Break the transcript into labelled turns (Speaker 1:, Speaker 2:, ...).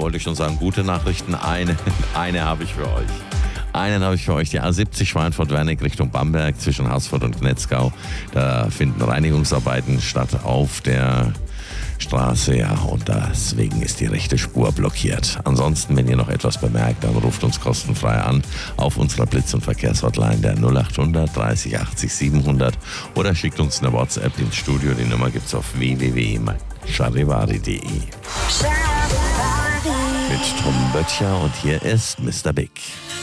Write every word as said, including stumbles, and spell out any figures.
Speaker 1: wollte ich schon sagen, gute Nachrichten. Eine, eine habe ich für euch. Einen habe ich für euch, die A siebzig Schweinfurt-Wernig Richtung Bamberg zwischen Haßfurt und Knetzgau. Da finden Reinigungsarbeiten statt auf der Straße, ja, und deswegen ist die rechte Spur blockiert. Ansonsten, wenn ihr noch etwas bemerkt, dann ruft uns kostenfrei an auf unserer Blitz- und Verkehrshotline der null acht hundert dreißig achtzig siebenhundert oder schickt uns eine WhatsApp ins Studio. Die Nummer gibt's auf w w w punkt charivari punkt d e. Mit Tom Böttcher und hier ist Mister Big.